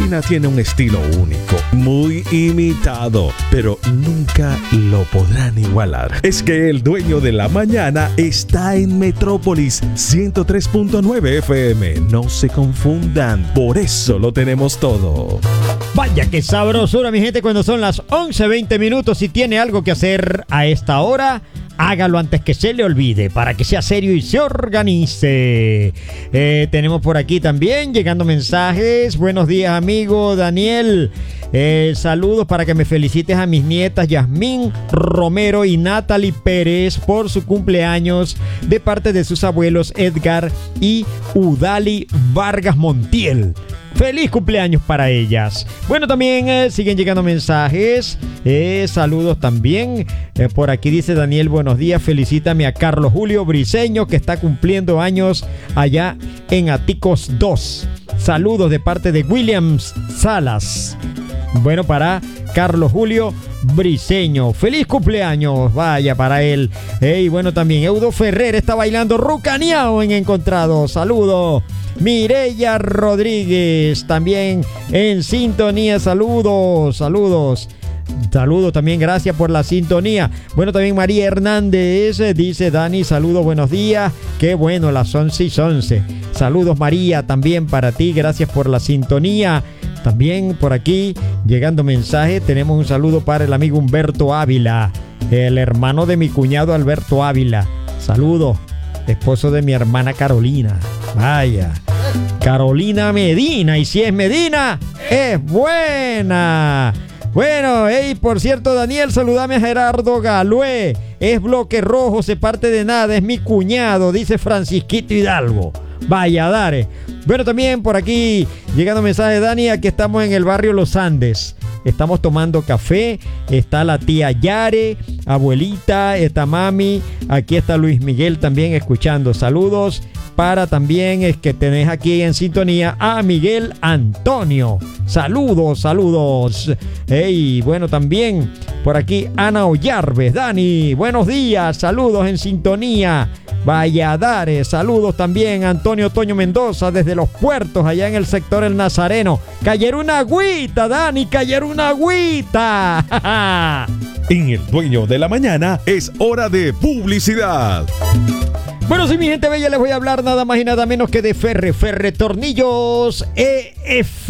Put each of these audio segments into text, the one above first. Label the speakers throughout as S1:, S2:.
S1: Medina tiene un estilo único, muy imitado, pero nunca lo podrán igualar. Es que el dueño de la mañana está en Metrópolis 103.9 FM. No se confundan, por eso lo tenemos todo.
S2: Vaya que sabrosura, mi gente, cuando son las 11:20 minutos. Si tiene algo que hacer a esta hora, hágalo antes que se le olvide, para que sea serio y se organice. Tenemos por aquí también llegando mensajes. Buenos días, amigo Daniel. Saludos para que me felicites a mis nietas Yasmín Romero y Natalie Pérez por su cumpleaños, de parte de sus abuelos Edgar y Udali Vargas Montiel. ¡Feliz cumpleaños para ellas! Bueno, también siguen llegando mensajes. Saludos también. Por aquí dice Daniel, buenos días. Felicítame a Carlos Julio Briceño, que está cumpliendo años allá en Aticos 2. Saludos de parte de Williams Salas. Bueno, para Carlos Julio Briceño, feliz cumpleaños, vaya para él. Y bueno, también Eudo Ferrer está bailando rucaneado en Encontrado. Saludos. Mireya Rodríguez también en sintonía. Saludos también, gracias por la sintonía. Bueno, también María Hernández dice: Dani, saludos, buenos días. Qué bueno, las 11:11. Saludos, María, también para ti, gracias por la sintonía. También por aquí llegando mensaje, tenemos un saludo para el amigo Humberto Ávila, el hermano de mi cuñado Alberto Ávila. Saludos, esposo de mi hermana Carolina. Vaya, Carolina Medina, y si es Medina, es buena. Bueno, por cierto, Daniel, saludame a Gerardo Galué. Es bloque rojo, se parte de nada, es mi cuñado, dice Francisquito Hidalgo. Vaya, dare. Bueno, también por aquí llegando mensaje, Dani, aquí estamos en el barrio Los Andes. Estamos tomando café. Está la tía Yare, abuelita, está mami. Aquí está Luis Miguel también escuchando. Saludos para también es que tenés aquí en sintonía a Miguel Antonio. Saludos. Bueno, también por aquí Ana Ollarves. Dani, buenos días, saludos en sintonía. Valladares, saludos también a Antonio Toño Mendoza desde Los Puertos, allá en el sector El Nazareno. Cayer una agüita, Dani, cayer una agüita.
S1: En el dueño de la mañana es hora de publicidad.
S2: Bueno, sí, mi gente bella, les voy a hablar nada más y nada menos que de Ferre Tornillos EF.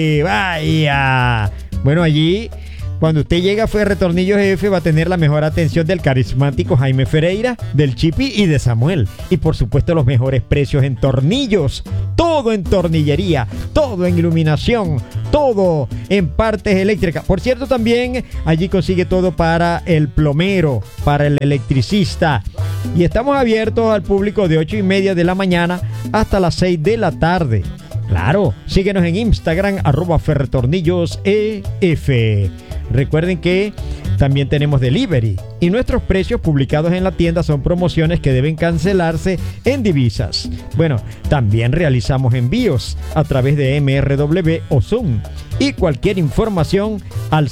S2: Vaya. Bueno, allí, cuando usted llega a Ferre Tornillos EF, va a tener la mejor atención del carismático Jaime Ferreira, del Chipi y de Samuel. Y por supuesto los mejores precios en tornillos. Todo en tornillería, todo en iluminación, todo en partes eléctricas. Por cierto, también allí consigue todo para el plomero, para el electricista. Y estamos abiertos al público de 8:30 de la mañana hasta las 6 de la tarde. Claro, síguenos en Instagram, @ferretornillosef. Recuerden que también tenemos delivery y nuestros precios publicados en la tienda son promociones que deben cancelarse en divisas. Bueno, también realizamos envíos a través de MRW o Zoom. Y cualquier información al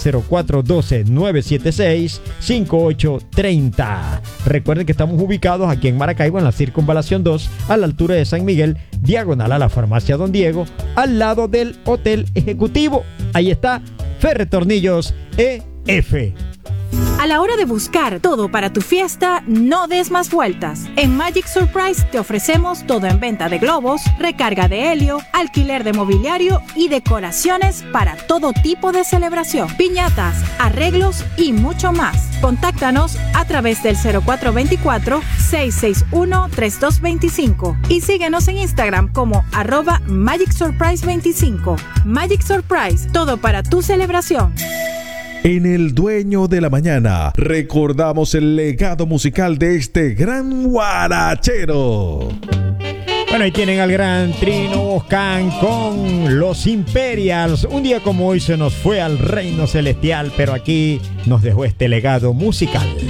S2: 0412-976-5830. Recuerden que estamos ubicados aquí en Maracaibo, en la Circunvalación 2, a la altura de San Miguel, diagonal a la Farmacia Don Diego, al lado del Hotel Ejecutivo. Ahí está Ferre Tornillos EF.
S3: A la hora de buscar todo para tu fiesta, no des más vueltas. En Magic Surprise te ofrecemos todo en venta de globos, recarga de helio, alquiler de mobiliario y decoraciones para todo tipo de celebración, piñatas, arreglos y mucho más. Contáctanos a través del 0424-661-3225 y síguenos en Instagram como @MagicSurprise25. Magic Surprise, todo para tu celebración.
S1: En el dueño de la mañana recordamos el legado musical de este gran guarachero.
S2: Bueno, ahí tienen al gran Trino Boscán con los Imperials. Un día como hoy se nos fue al reino celestial, pero aquí nos dejó este legado musical.